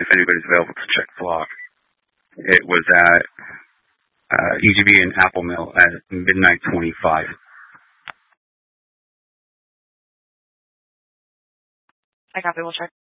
if anybody's available to check the log. It was at EGB and Apple Mill at midnight 25. I copy. We'll check.